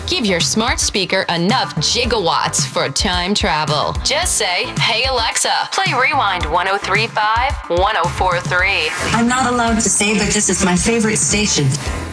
Give your smart speaker enough gigawatts for time travel. Just say, "Hey Alexa, play Rewind 1035 1043. I'm not allowed to say, but this is my favorite station.